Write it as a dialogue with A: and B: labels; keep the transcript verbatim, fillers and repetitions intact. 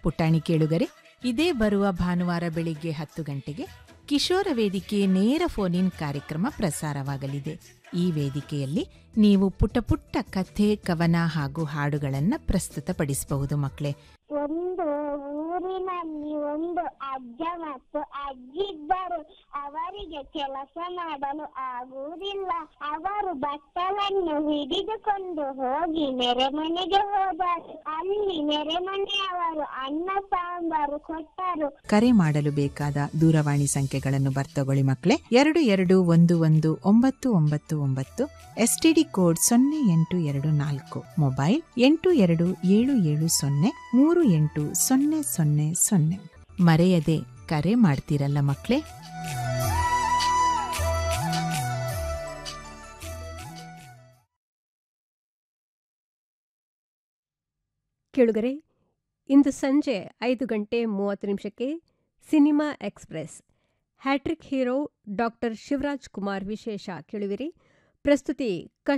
A: ಪುಟಾಣಿ ಕೇಳುಗರೆ, ಇದೇ ಬರುವ ಭಾನುವಾರ ಬೆಳಿಗ್ಗೆ ಹತ್ತು ಗಂಟೆಗೆ ಕಿಶೋರ ವೇದಿಕೆ ನೇರ ಫೋನ್ ಇನ್ ಕಾರ್ಯಕ್ರಮ ಪ್ರಸಾರವಾಗಲಿದೆ. ಈ ವೇದಿಕೆಯಲ್ಲಿ ನೀವು ಪುಟ್ಟ ಪುಟ್ಟ ಕಥೆ, ಕವನ ಹಾಗೂ ಹಾಡುಗಳನ್ನು ಪ್ರಸ್ತುತಪಡಿಸಬಹುದು. ಮಕ್ಕಳೇ,
B: ಒಂದು ಊರಿನಲ್ಲಿ ಒಂದು ಅಜ್ಜ ಮತ್ತು ಅಜ್ಜಿದ್ದರು. ಅವರಿಗೆ ಕೆಲಸ ಮಾಡಲು ಆಗುವುದಿಲ್ಲ. ಅವರು ಬಟ್ಟಲನ್ನು ಹಿಡಿದುಕೊಂಡು ಹೋಗಿ ನೆರೆಮನೆಗೆ ಹೋದರು. ಅಲ್ಲಿ ನೆರೆಮನೆಯವರು ಅನ್ನ ಸಾಂಬಾರು ಕೊಟ್ಟರು.
A: ಕರೆ ಮಾಡಲು ಬೇಕಾದ ದೂರವಾಣಿ ಸಂಖ್ಯೆಗಳನ್ನು ಬರ್ತಗೊಳ್ಳಿ ಮಕ್ಕಳೇ. ಎರಡು ಎರಡು ಒಂದು ಒಂದು ಒಂಬತ್ತು ಒಂಬತ್ತು ಒಂಬತ್ತು, ಎಸ್ಟಿಡಿ ಕೋಡ್ ಸೊನ್ನೆ ಎಂಟು ಎರಡು ನಾಲ್ಕು, ಮೊಬೈಲ್ ಎಂಟು ಎರಡು ಏಳು ಏಳು ಸೊನ್ನೆ ಮೂರು ಎಂಟು ಸೊನ್ನೆ ಸೊನ್ನೆ ಸೊನ್ನೆ. ಮರೆಯದೆ ಕರೆ ಮಾಡ್ತೀರಲ್ಲ ಮಕ್ಕಳೇ.
C: ಕೇಳುಗರೆ, ಇಂದು ಸಂಜೆ ಐದು ಗಂಟೆ ಮೂವತ್ತು ನಿಮಿಷಕ್ಕೆ cinema express hat trick hero doctor Shivraj Kumar ವಿಶೇಷ ಕೇಳುವಿರಿ. ಪ್ರಸ್ತುತಿ